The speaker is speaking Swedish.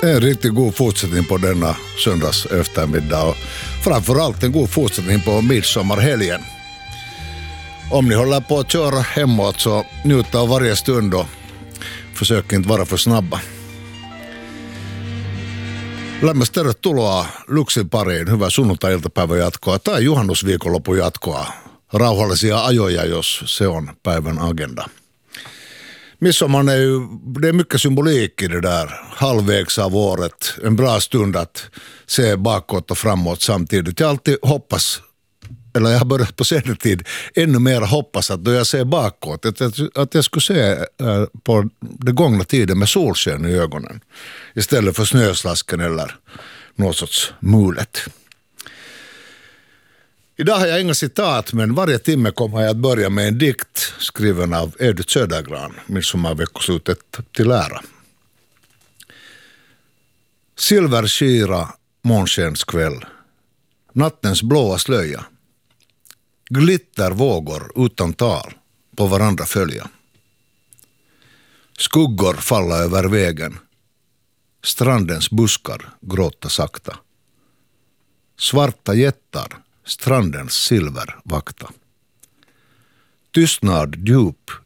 En riktigt god fortsättning på denna söndags eftermiddag och framförallt en god fortsättning på midsommarhelgen. Om ni håller på att köra hemåt så njut av varje stund och försök inte vara för snabba. Lämmäs tervetuloa Luxin pariin. Hyvää sunnuntai-iltapäivän jatkoa tai juhannusviikonlopun jatkoa. Rauhallisia ajoja, jos se on päivän agenda. Midsommar är ju, det är mycket symbolik i det där. Halvvägs av året. En bra stund att se bakåt och framåt samtidigt. Jag alltid hoppas, eller jag har börjat på senare tid ännu mer hoppas att då jag ser bakåt att jag skulle se på det gångna tiden med solsken i ögonen istället för snöslasken eller något sorts mulet. Idag har jag inga citat, men varje timme kommer jag att börja med en dikt skriven av Edith Södergran, midsommarveckoslutet till ära. Silverskira månskenskväll, nattens blåa slöja. Glittervågor utan tal på varandra följa. Skuggor falla över vägen. Strandens buskar gråta sakta. Svarta jättar strandens silver vakta. Tystnad djup